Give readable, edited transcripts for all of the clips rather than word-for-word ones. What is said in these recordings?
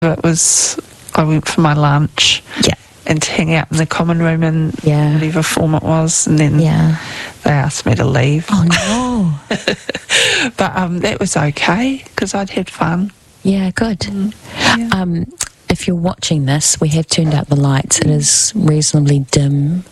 it was, I went for my lunch. Yeah. And to hang out in the common room in Yeah. whatever form it was. And then they asked me to leave. Oh, no. But that was okay because I'd had fun. Yeah, good. Yeah. If you're watching this, we have turned out the lights. It is reasonably dim.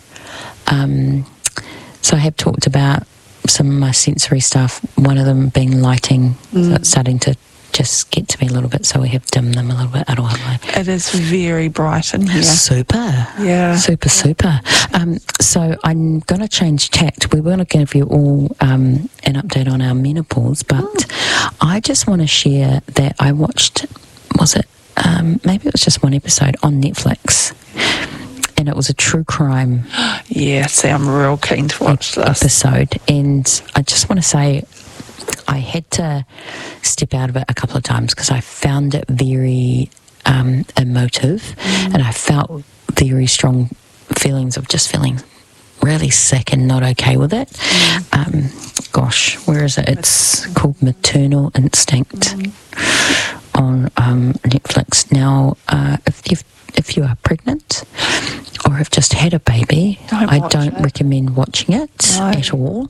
So I have talked about some of my sensory stuff, one of them being lighting. So it's starting to just get to me a little bit, so we have dimmed them a little bit. It is very bright in here. Super. Yeah. Super. So I'm going to change tact. We were going to give you all an update on our menopause, but I just want to share that I watched, maybe it was just one episode on Netflix, and it was a true crime Yeah, see, I'm real keen to watch this. episode, and I just want to say I had to step out of it a couple of times because I found it very emotive, and I felt very strong feelings of just feeling really sick and not okay with it. Gosh, where is it? It's called Maternal Instinct on Netflix. Now, if you are pregnant or have just had a baby, I don't recommend watching it at all.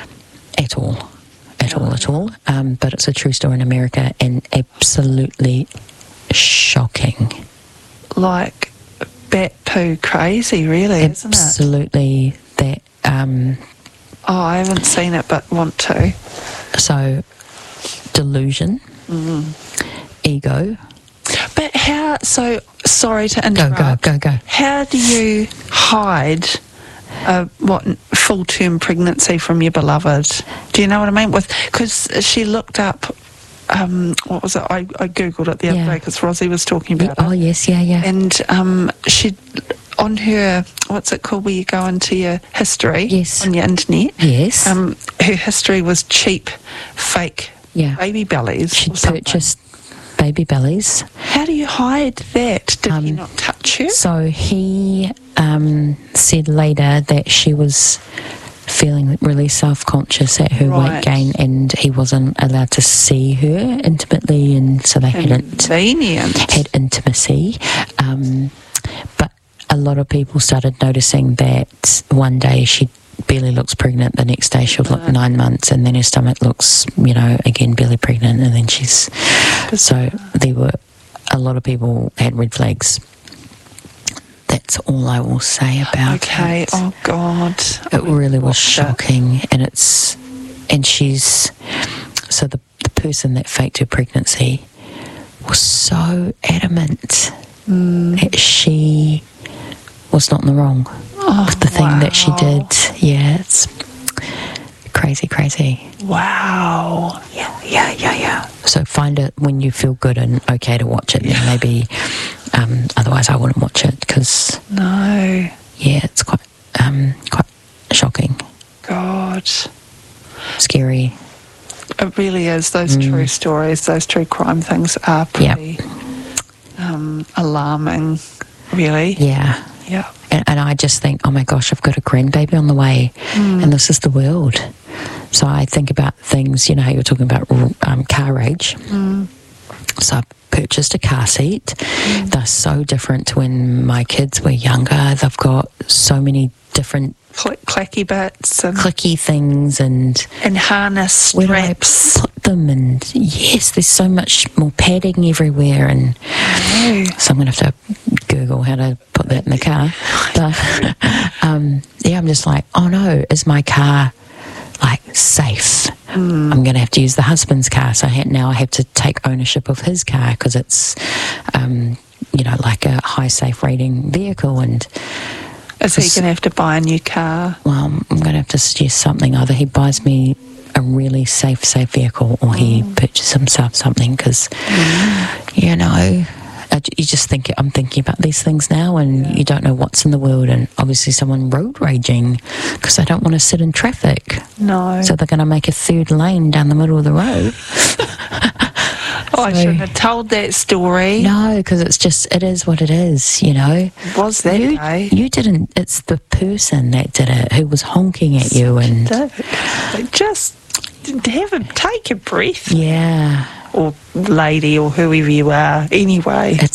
But it's a true story in America and absolutely shocking. Like bat poo crazy, really, isn't it? Absolutely. That. Oh, I haven't seen it, but want to. So, delusion, ego. But how? So sorry to interrupt. Go. How do you hide full-term pregnancy from your beloved? Do you know what I mean? Because she looked up. What was it? I googled it the other day because Rosie was talking about it. Oh yes, yeah. And she, on her, what's it called, where you go into your history on your internet? Yes. Her history was cheap, fake baby bellies. She purchased baby bellies. How do you hide that? Did he not touch her? So he said later that she was feeling really self-conscious at her weight gain, and he wasn't allowed to see her intimately, and so they had intimacy. But a lot of people started noticing that one day she barely looks pregnant, the next day she'll look 9 months, and then her stomach looks, again barely pregnant, and then she's... So there were a lot of people had red flags. That's all I will say about it. Oh God. It really was shocking. And she's, so the person that faked her pregnancy was so adamant that she was not in the wrong with the thing that she did. Yeah, it's crazy. Wow. Yeah. So find it when you feel good and okay to watch it. Then maybe, otherwise I wouldn't watch it because... No. Yeah, it's quite shocking. God. Scary. It really is. Those true stories, those true crime things are pretty alarming, really. Yeah. Yeah. And I just think, oh my gosh, I've got a grandbaby on the way, and this is the world. So I think about things, how you're talking about car age. So I purchased a car seat. They're so different to when my kids were younger. They've got so many different clacky bits and clicky things and harness straps. Put them, and yes, there's so much more padding everywhere, and so I'm gonna have to Google how to put that in the car. But I'm just like, oh no, is my car safe? I'm going to have to use the husband's car, so now I have to take ownership of his car because it's like a high safe rating vehicle. And is he going to have to buy a new car? Well, I'm going to have to suggest something. Either he buys me a really safe vehicle, or he purchases himself something, because you just think, I'm thinking about these things now, and you don't know what's in the world. And obviously someone road raging because they don't want to sit in traffic. No. So they're going to make a third lane down the middle of the road. I shouldn't have told that story. No, because it is what it is, Was that day? You didn't, it's the person that did it who was honking at you. And just take a breath. Yeah. Or lady, or whoever you are, anyway.